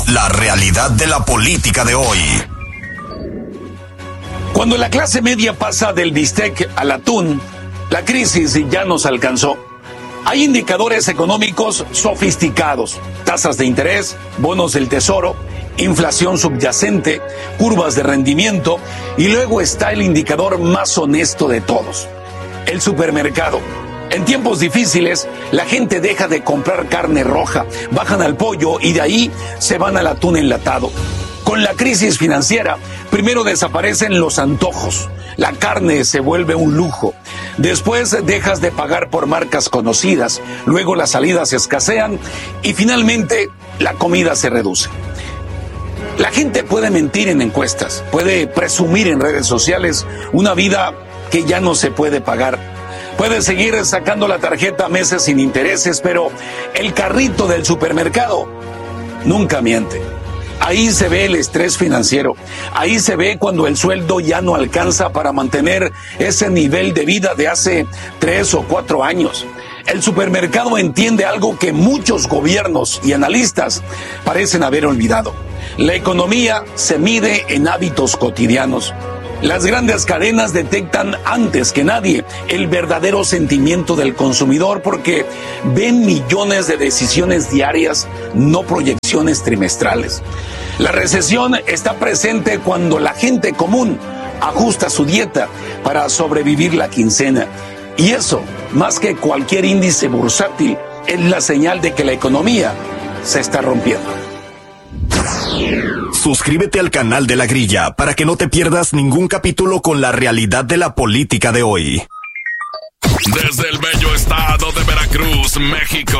La realidad de la política de hoy. Cuando la clase media pasa del bistec al atún, la crisis ya nos alcanzó. Hay indicadores económicos sofisticados, tasas de interés, bonos del tesoro, inflación subyacente, curvas de rendimiento, y luego está el indicador más honesto de todos, el supermercado. En tiempos difíciles, la gente deja de comprar carne roja, bajan al pollo y de ahí se van al atún enlatado. Con la crisis financiera, primero desaparecen los antojos, la carne se vuelve un lujo, después dejas de pagar por marcas conocidas, luego las salidas escasean y finalmente la comida se reduce. La gente puede mentir en encuestas, puede presumir en redes sociales una vida que ya no se puede pagar. Puede seguir sacando la tarjeta a meses sin intereses, pero el carrito del supermercado nunca miente. Ahí se ve el estrés financiero, ahí se ve cuando el sueldo ya no alcanza para mantener ese nivel de vida de hace 3 o 4 años. El supermercado entiende algo que muchos gobiernos y analistas parecen haber olvidado. La economía se mide en hábitos cotidianos. Las grandes cadenas detectan antes que nadie el verdadero sentimiento del consumidor porque ven millones de decisiones diarias, no proyecciones trimestrales. La recesión está presente cuando la gente común ajusta su dieta para sobrevivir la quincena. Y eso, más que cualquier índice bursátil, es la señal de que la economía se está rompiendo. Suscríbete al canal de La Grilla para que no te pierdas ningún capítulo con la realidad de la política de hoy. Desde el bello estado de Veracruz, México.